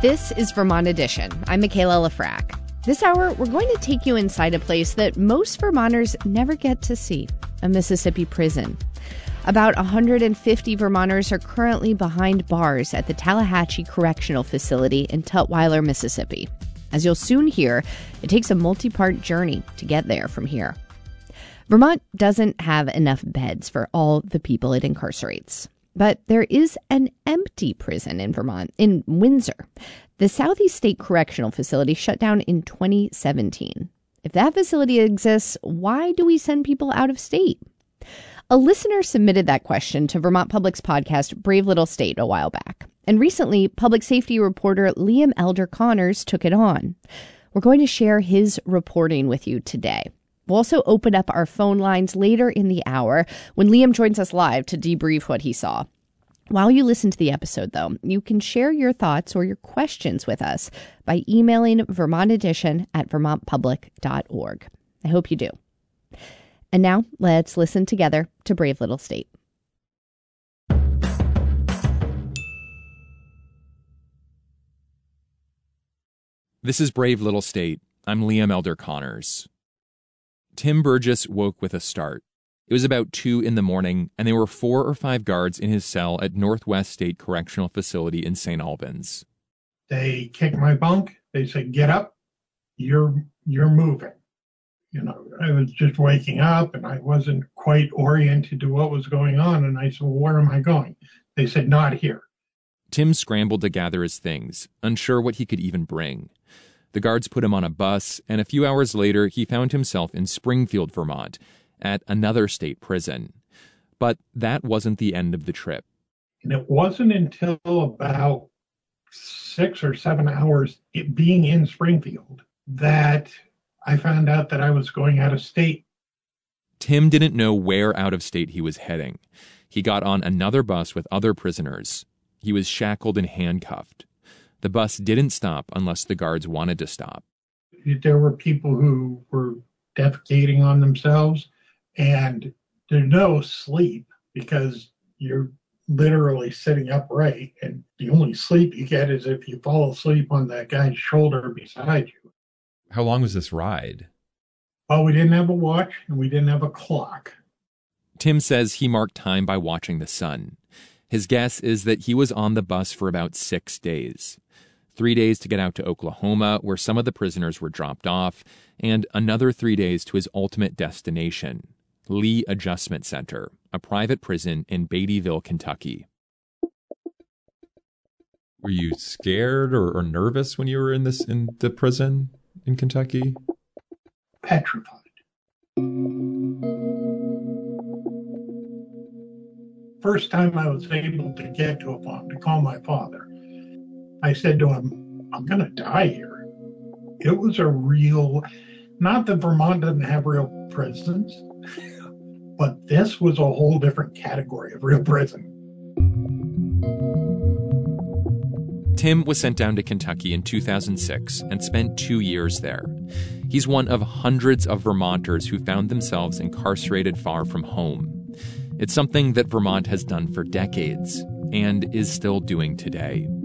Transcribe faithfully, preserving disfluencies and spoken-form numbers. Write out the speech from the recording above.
This is Vermont Edition. I'm Michaela Lafrac. This hour, we're going to take you inside a place that most Vermonters never get to see, a Mississippi prison. About one hundred fifty Vermonters are currently behind bars at the Tallahatchie Correctional Facility in Tutwiler, Mississippi. As you'll soon hear, it takes a multi-part journey to get there from here. Vermont doesn't have enough beds for all the people it incarcerates. But there is an empty prison in Vermont, in Windsor. The Southeast State Correctional Facility shut down in twenty seventeen. If that facility exists, why do we send people out of state? A listener submitted that question to Vermont Public's podcast, Brave Little State, a while back. And recently, public safety reporter Liam Elder Connors took it on. We're going to share his reporting with you today. We'll also open up our phone lines later in the hour when Liam joins us live to debrief what he saw. While you listen to the episode, though, you can share your thoughts or your questions with us by emailing Vermont Edition at vermont public dot org. I hope you do. And now, let's listen together to Brave Little State. This is Brave Little State. I'm Liam Elder Connors. Tim Burgess woke with a start. It was about two in the morning, and there were four or five guards in his cell at Northwest State Correctional Facility in Saint Albans. They kicked my bunk. They said, "Get up. You're you're moving." You know, I was just waking up, and I wasn't quite oriented to what was going on. And I said, "Well, where am I going?" They said, "Not here." Tim scrambled to gather his things, unsure what he could even bring. The guards put him on a bus, and a few hours later, he found himself in Springfield, Vermont, at another state prison. But that wasn't the end of the trip. And it wasn't until about six or seven hours it being in Springfield that I found out that I was going out of state. Tim didn't know where out of state he was heading. He got on another bus with other prisoners. He was shackled and handcuffed. The bus didn't stop unless the guards wanted to stop. There were people who were defecating on themselves, and there's no sleep because you're literally sitting upright, and the only sleep you get is if you fall asleep on that guy's shoulder beside you. How long was this ride? Well, we didn't have a watch, and we didn't have a clock. Tim says he marked time by watching the sun. His guess is that he was on the bus for about six days. Three days to get out to Oklahoma, where some of the prisoners were dropped off, and another three days to his ultimate destination, Lee Adjustment Center, a private prison in Beattyville, Kentucky. Were you scared or, or nervous when you were in this in the prison in Kentucky? Petrified. First time I was able to get to a phone to call my father, I said to him, "I'm going to die here." It was a real, not that Vermont doesn't have real prisons, but this was a whole different category of real prison. Tim was sent down to Kentucky in two thousand six and spent two years there. He's one of hundreds of Vermonters who found themselves incarcerated far from home. It's something that Vermont has done for decades and is still doing today.